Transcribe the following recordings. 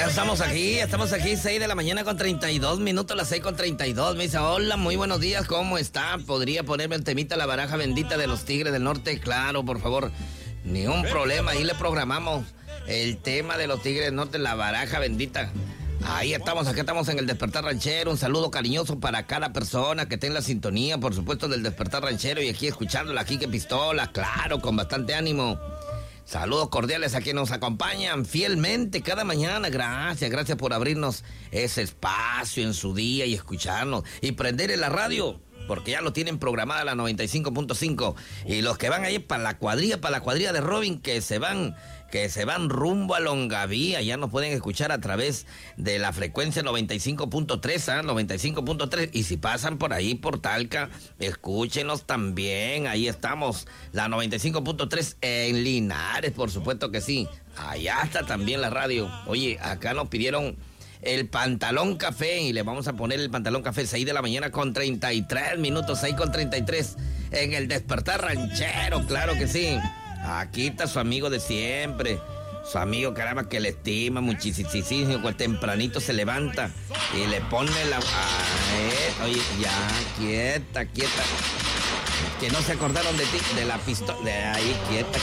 Ya estamos aquí, 6 de la mañana con 32 minutos, las 6:32. Me dice, hola, muy buenos días, ¿cómo está? ¿Podría ponerme el temita La Baraja Bendita de los Tigres del Norte? Claro, por favor, ni un problema, ahí le programamos el tema de los Tigres del Norte, La Baraja Bendita. Ahí estamos, aquí estamos en el Despertar Ranchero. Un saludo cariñoso para cada persona que esté en la sintonía, por supuesto, del Despertar Ranchero, y aquí escuchándola, aquí que pistola, claro, con bastante ánimo. Saludos cordiales a quienes nos acompañan fielmente cada mañana. Gracias por abrirnos ese espacio en su día y escucharnos y prender en la radio, porque ya lo tienen programada la 95.5. Y los que van ahí para la cuadrilla de Robin, que se van rumbo a Longaví, ya nos pueden escuchar a través de la frecuencia 95.3, 95.3. Y si pasan por ahí, por Talca, escúchenos también. Ahí estamos, la 95.3 en Linares, por supuesto que sí. Allá está también la radio. Oye, acá nos pidieron el Pantalón Café y le vamos a poner el Pantalón Café 6 de la mañana con 33 minutos, 6:33 en el Despertar Ranchero, claro que sí. Aquí está su amigo de siempre, su amigo, caramba, que le estima muchísimo, pues tempranito se levanta y le pone la... oye, ya, quieta. Que no se acordaron de ti, de la pistola, de ahí, quieta.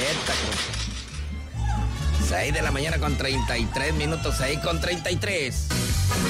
6 de la mañana con 33 minutos, 6:33.